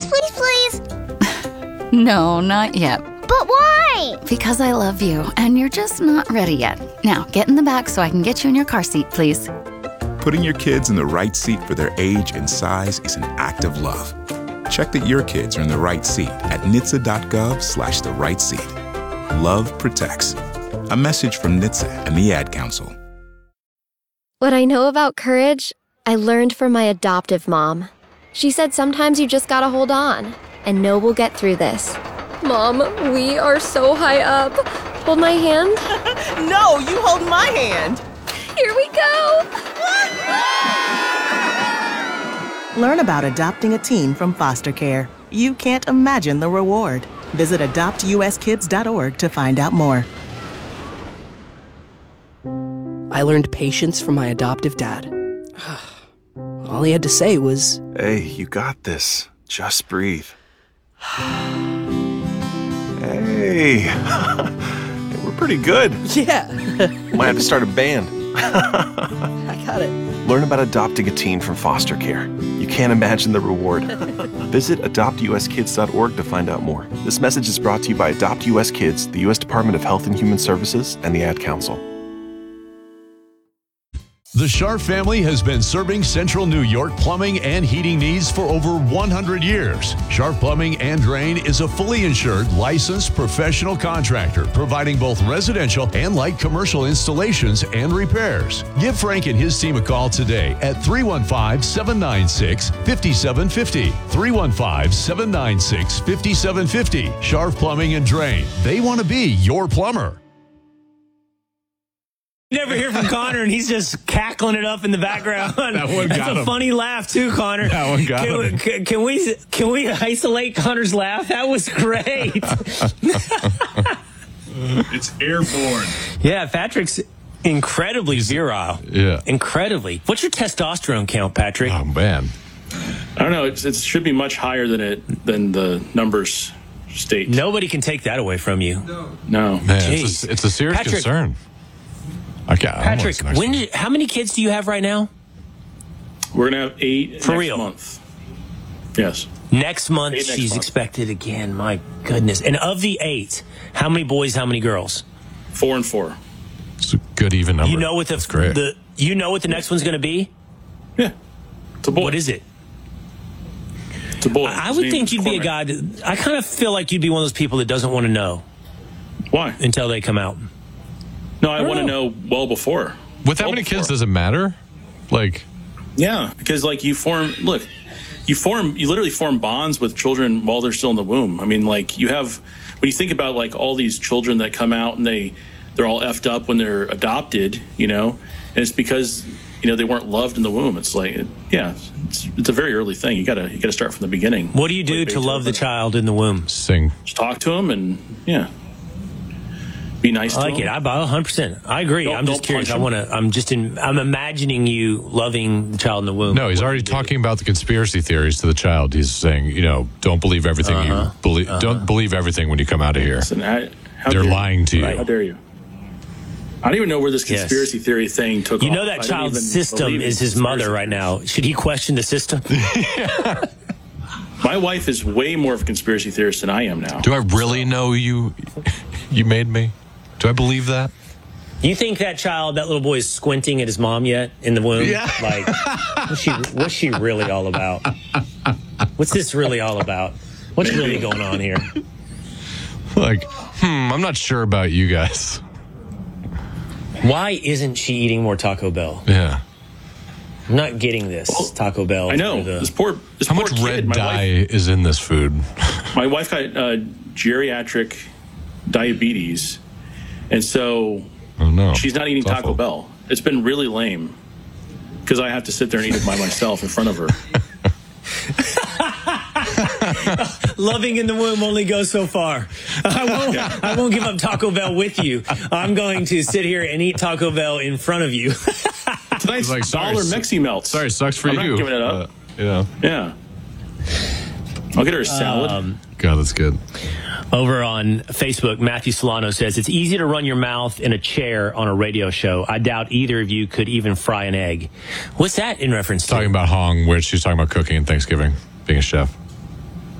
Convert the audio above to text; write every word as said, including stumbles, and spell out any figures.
please, please. No, not yet. But why? Because I love you, and you're just not ready yet. Now, get in the back so I can get you in your car seat, please. Putting your kids in the right seat for their age and size is an act of love. Check that your kids are in the right seat at N H T S A dot gov slash the right seat. Love protects. A message from N H T S A and the Ad Council. What I know about courage, I learned from my adoptive mom. She said sometimes you just gotta hold on and know we'll get through this. Mom, we are so high up. Hold my hand. No, you hold my hand. Here we go. Learn about adopting a teen from foster care. You can't imagine the reward. Visit adopt U S kids dot org to find out more. I learned patience from my adoptive dad. All he had to say was, "Hey, you got this. Just breathe." Hey, we're pretty good. yeah. Might have to start a band. I got it. Learn about adopting a teen from foster care. You can't imagine the reward. Visit adopt U S kids dot org to find out more. This message is brought to you by Adopt U S Kids, the U S Department of Health and Human Services, and the Ad Council. The Scharf family has been serving Central New York plumbing and heating needs for over one hundred years. Scharf Plumbing and Drain is a fully insured, licensed professional contractor providing both residential and light commercial installations and repairs. Give Frank and his team a call today at three one five, seven nine six, five seven five zero. three one five, seven nine six, five seven five zero. Scharf Plumbing and Drain. They want to be your plumber. You never hear from Connor, and he's just cackling it up in the background. That one That's got a him. funny laugh too, Connor. That one got can, him. Can, can we can we isolate Connor's laugh? That was great. It's airborne. Yeah, Patrick's incredibly virile. Yeah. Incredibly. What's your testosterone count, Patrick? Oh, man. I don't know. It's, it should be much higher than it than the numbers state. Nobody can take that away from you. No. Man, Jeez. it's a, it's a serious Patrick, concern. Okay, Patrick, when did, how many kids do you have right now? We're going to have eight For next real? month. Yes. Next month, Eight next she's month. expected again. My goodness. And of the eight, how many boys, how many girls? Four and four. It's a good even number. You know what the, That's great. the you know what the next one's going to be? Yeah. It's a boy. What is it? It's a boy. I, I His would name think is you'd be a Cormac. guy. That, I kind of feel like you'd be one of those people that doesn't want to know Why? until they come out. No, I, I want to don't know well before. With that Well many kids, before. does it matter? Like, Yeah, because like you form, look, you form, you literally form bonds with children while they're still in the womb. I mean, like you have, when you think about like all these children that come out and they, they're all effed up when they're adopted, you know, and it's because, you know, they weren't loved in the womb. It's like, yeah, it's, it's a very early thing. You gotta, you gotta start from the beginning. What do you do Like to love the Beethoven. child in the womb? sing. Just talk to them and yeah, be nice I to like them. it. I one hundred percent. I agree. Don't- I'm just don't curious. punch I want to. I'm just in. I'm imagining you loving the child in the womb. No, he's What already do you do? talking about the conspiracy theories to the child. He's saying, you know, don't believe everything Uh-huh. you believe. Uh-huh. Don't believe everything when you come out of here. Listen, I, how They're dare you. lying to you. How dare you? I don't even know where this Yes. conspiracy theory thing took You off. know I that don't child's even system believe in is his conspiracy mother right theories. now. Should he question the system? My wife is way more of a conspiracy theorist than I am now. Do I really know you? You made me. Do I believe that? You think that child, that little boy, is squinting at his mom yet in the womb? Yeah. Like, what's she, what's she really all about? What's this really all about? What's really going on here? Like, hmm, I'm not sure about you guys. Why isn't she eating more Taco Bell? Yeah. I'm not getting this Taco Bell. I know through the- this poor. This How poor much kid, red my dye Wife, is in this food? my wife got uh, geriatric diabetes, and so Oh no. she's not eating It's Taco awful. Bell. It's been really lame because I have to sit there and eat it by myself in front of her. Loving in the womb only goes so far. I won't. Yeah. I won't give up Taco Bell with you. I'm going to sit here and eat Taco Bell in front of you. Tonight's Like, sorry, dollar su- Mexi melts. Sorry, sucks for I'm you. not giving it up. Uh, yeah. Yeah, I'll get her a salad. Um, God, that's good. Over on Facebook, Matthew Solano says, it's easy to run your mouth in a chair on a radio show. I doubt either of you could even fry an egg. What's that in reference to? Talking about Hong, where she's talking about cooking and Thanksgiving, being a chef.